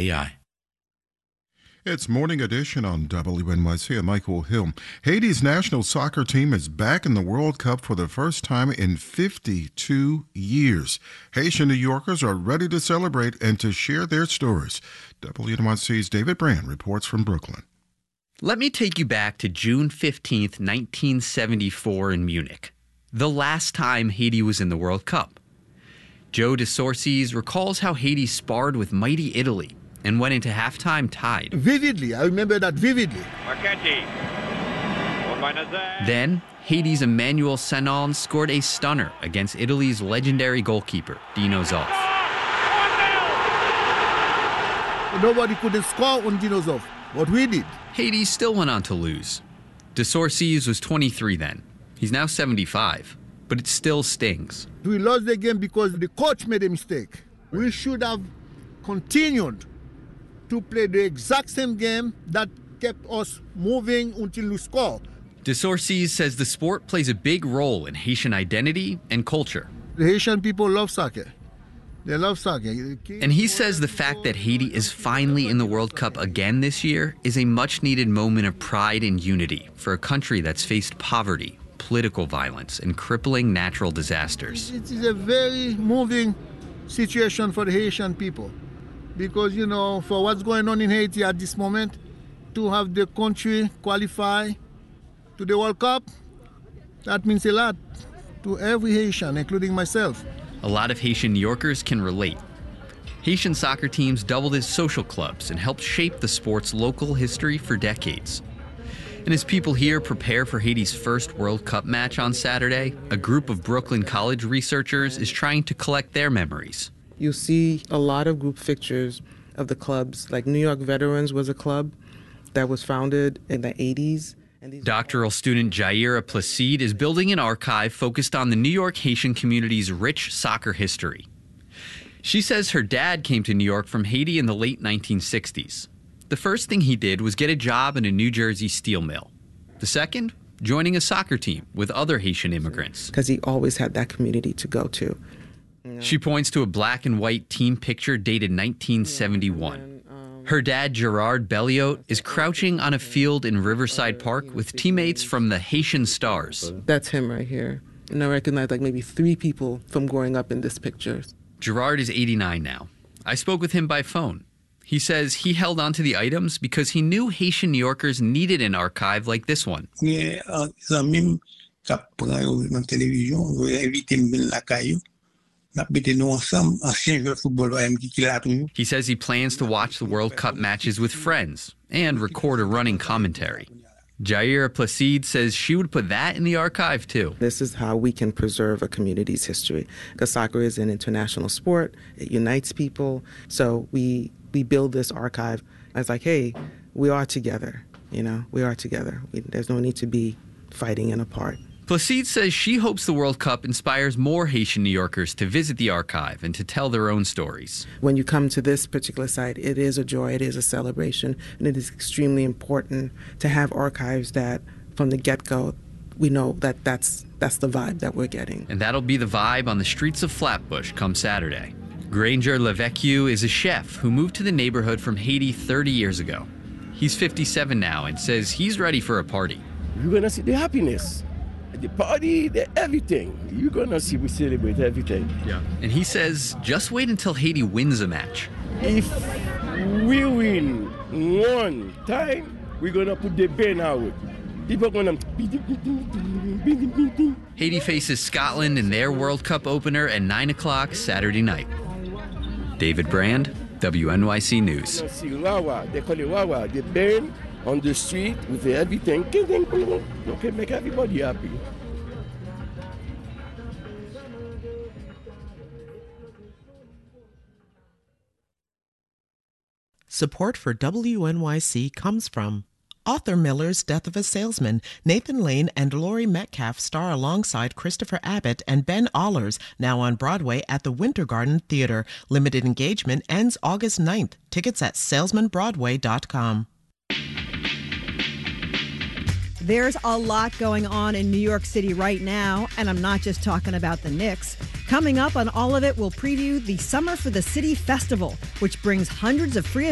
AI. It's Morning Edition on WNYC. I'm Michael Hill. Haiti's national soccer team is back in the World Cup for the first time in 52 years. Haitian New Yorkers are ready to celebrate and to share their stories. WNYC's David Brand reports from Brooklyn. Let me take you back to June 15th, 1974 in Munich, the last time Haiti was in the World Cup. Joe DeSorcies recalls how Haiti sparred with mighty Italy and went into halftime tied. Vividly, I remember that vividly. Then, Haiti's Emmanuel Senon scored a stunner against Italy's legendary goalkeeper, Dino Zoff. Nobody could score on Dino Zoff, but we did. Haiti still went on to lose. DeSorcies was 23 then. He's now 75, but it still stings. We lost the game because the coach made a mistake. We should have continued to play the exact same game that kept us moving until we score. DeSorcies says the sport plays a big role in Haitian identity and culture. The Haitian people love soccer. They love soccer. And he says the fact that Haiti is finally in the World Cup again this year is a much-needed moment of pride and unity for a country that's faced poverty, political violence, and crippling natural disasters. It is a very moving situation for the Haitian people. Because, you know, for what's going on in Haiti at this moment, to have the country qualify to the World Cup, that means a lot to every Haitian, including myself. A lot of Haitian New Yorkers can relate. Haitian soccer teams doubled as social clubs and helped shape the sport's local history for decades. And as people here prepare for Haiti's first World Cup match on Saturday, a group of Brooklyn College researchers is trying to collect their memories. You'll see a lot of group pictures of the clubs. Like New York Veterans was a club that was founded in the 80s. Doctoral student Jaira Placide is building an archive focused on the New York Haitian community's rich soccer history. She says her dad came to New York from Haiti in the late 1960s. The first thing he did was get a job in a New Jersey steel mill. The second, joining a soccer team with other Haitian immigrants. Because he always had that community to go to. She points to a black and white team picture dated 1971. Her dad, Gerard Belliot, is crouching on a field in Riverside Park with teammates from the Haitian Stars. That's him right here. And I recognize like maybe 3 people from growing up in this picture. Gerard is 89 now. I spoke with him by phone. He says he held on to the items because he knew Haitian New Yorkers needed an archive like this one. He says he plans to watch the World Cup matches with friends and record a running commentary. Jaira Placide says she would put that in the archive too. This is how we can preserve a community's history. Because soccer is an international sport. It unites people. So we build this archive as like, hey, we are together. You know, we are together. There's no need to be fighting and apart. Placide says she hopes the World Cup inspires more Haitian New Yorkers to visit the archive and to tell their own stories. When you come to this particular site, it is a joy, it is a celebration, and it is extremely important to have archives that, from the get-go, we know that that's the vibe that we're getting. And that'll be the vibe on the streets of Flatbush come Saturday. Granger Levesque is a chef who moved to the neighborhood from Haiti 30 years ago. He's 57 now and says he's ready for a party. You're going to see the happiness. The party, everything. You're going to see we celebrate everything. Yeah. And he says, just wait until Haiti wins a match. If we win one time, we're going to put the band out. People are going to... Haiti faces Scotland in their World Cup opener at 9 o'clock Saturday night. David Brand, WNYC News. They call it Wawa, the band on the street with everything. Okay, make everybody happy. Support for WNYC comes from Arthur Miller's Death of a Salesman. Nathan Lane and Laurie Metcalf star alongside Christopher Abbott and Ben Allers, now on Broadway at the Winter Garden Theater. Limited engagement ends August 9th. Tickets at salesmanbroadway.com. There's a lot going on in New York City right now, and I'm not just talking about the Knicks. Coming up on all of it, we'll preview the Summer for the City Festival, which brings hundreds of free